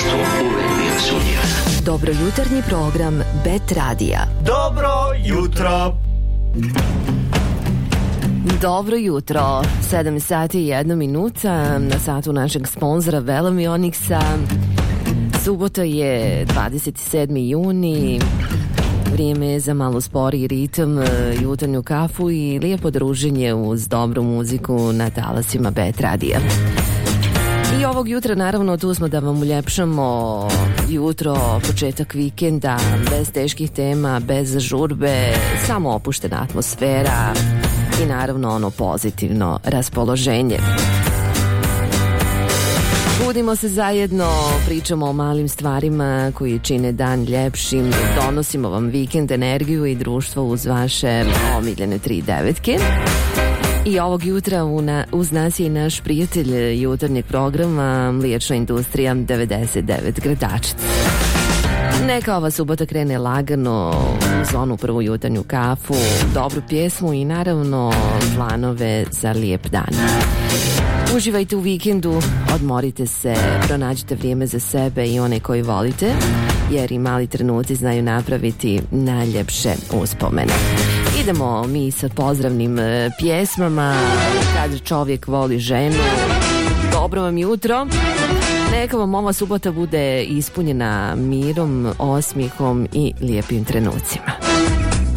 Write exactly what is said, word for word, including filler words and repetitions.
To uvek bio sumnjivan. Dobro jutarnji program Bet Radija. Dobro jutro. Dobro jutro, sedam sati i jedna minuta na satu našeg sponzora Velomioniksa. Subota je dvadeset sedmi juni, vrijeme je za malo sporiji ritam, jutarnju kafu i lijepo druženje uz dobru muziku na talasima Bet Radija. I ovog jutra naravno tu smo da vam uljepšamo jutro, početak vikenda, bez teških tema, bez žurbe, samo opuštena atmosfera i naravno ono pozitivno raspoloženje. Budimo se zajedno, pričamo o malim stvarima koji čine dan ljepšim, donosimo vam vikend energiju i društvo uz vaše omiljene tri devetke. I ovog jutra uz nas je i naš prijatelj jutarnjeg programa Mliječna industrija devedeset devet Gradačac. Neka ova subota krene lagano uz onu prvu jutarnju kafu, dobru pjesmu i naravno planove za lijep dan. Uživajte u vikendu, odmorite se, pronađite vrijeme za sebe i one koji volite, jer i mali trenuci znaju napraviti najljepše uspomene. Idemo mi sa pozdravnim pjesmama, kad čovjek voli ženu. Dobro vam jutro. Neka vam ova subota bude ispunjena mirom, osmijehom i lijepim trenucima.